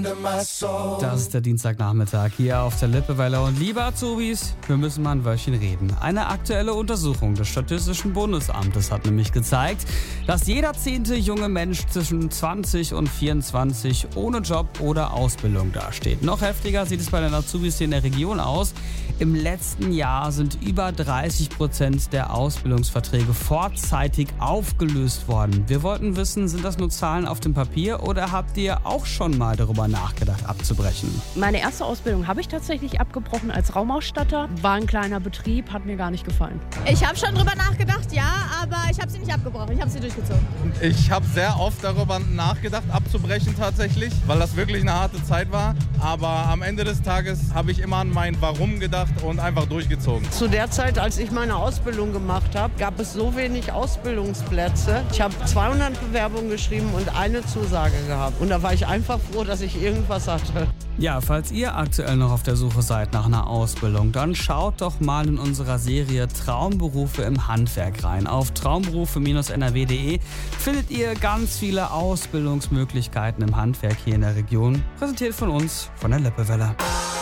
Das ist der Dienstagnachmittag hier auf der Lippewelle. Und liebe Azubis, wir müssen mal ein Wörtchen reden. Eine aktuelle Untersuchung des Statistischen Bundesamtes hat nämlich gezeigt, dass jeder 10. junge Mensch zwischen 20 und 24 ohne Job oder Ausbildung dasteht. Noch heftiger sieht es bei den Azubis hier in der Region aus. Im letzten Jahr sind über 30% der Ausbildungsverträge vorzeitig aufgelöst worden. Wir wollten wissen, sind das nur Zahlen auf dem Papier oder habt ihr auch schon mal darüber nachgedacht, abzubrechen? Meine erste Ausbildung habe ich tatsächlich abgebrochen als Raumausstatter. War ein kleiner Betrieb, hat mir gar nicht gefallen. Ich habe schon drüber nachgedacht, ja, aber ich habe sie nicht abgebrochen, ich habe sie durchgezogen. Ich habe sehr oft darüber nachgedacht, abzubrechen tatsächlich, weil das wirklich eine harte Zeit war. Aber am Ende des Tages habe ich immer an mein Warum gedacht und einfach durchgezogen. Zu der Zeit, als ich meine Ausbildung gemacht habe, gab es so wenig Ausbildungsplätze. Ich habe 200 Bewerbungen geschrieben und eine Zusage gehabt. Und da war ich einfach froh, dass ich irgendwas hatte. Ja, falls ihr aktuell noch auf der Suche seid nach einer Ausbildung, dann schaut doch mal in unserer Serie Traumberufe im Handwerk rein. Auf traumberufe-nrw.de findet ihr ganz viele Ausbildungsmöglichkeiten im Handwerk hier in der Region. Präsentiert von uns, von der Lippewelle.